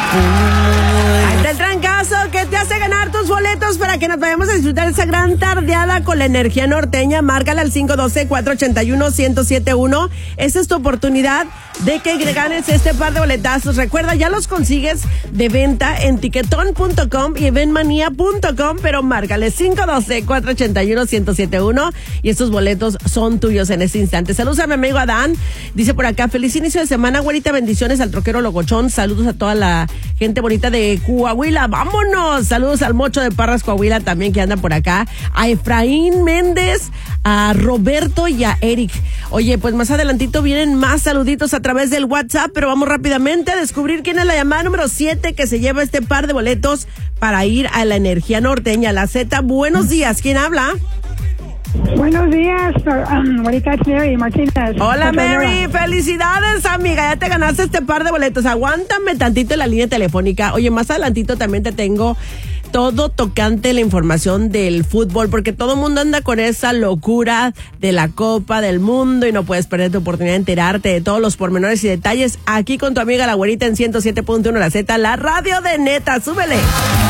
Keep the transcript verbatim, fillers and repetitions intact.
Ahí está el trancazo que te hace ganar tus boletos para que nos vayamos a disfrutar esa gran tardeada con la energía norteña. Márcala al cinco uno dos, cuatro ocho uno, uno cero siete uno. Esa es tu oportunidad de que ganes este par de boletazos. Recuerda, ya los consigues de venta en tiquetón punto com y eventmanía punto com, pero márcale cinco uno dos, cuatro ocho uno, uno cero siete uno y estos boletos son tuyos en este instante. Saludos a mi amigo Adán. Dice por acá, feliz inicio de semana, güerita, bendiciones al troquero Locochón. Saludos a toda la gente bonita de Coahuila. ¡Vámonos! Saludos al Mocho de Parras, Coahuila, también que anda por acá. A Efraín Méndez, a Roberto y a Eric. Oye, pues más adelantito vienen más saluditos a través del WhatsApp, pero vamos rápidamente a descubrir quién es la llamada número siete que se lleva este par de boletos para ir a la energía norteña, la Z. Buenos días, ¿quién habla? Buenos días, um, ahorita es Mary Martínez. Hola Mary, felicidades amiga, ya te ganaste este par de boletos. Aguántame tantito en la línea telefónica. Oye, más adelantito también te tengo todo tocante la información del fútbol, porque todo el mundo anda con esa locura de la Copa del Mundo y no puedes perder tu oportunidad de enterarte de todos los pormenores y detalles aquí con tu amiga la güerita en ciento siete punto uno la Z, la radio de neta. Súbele.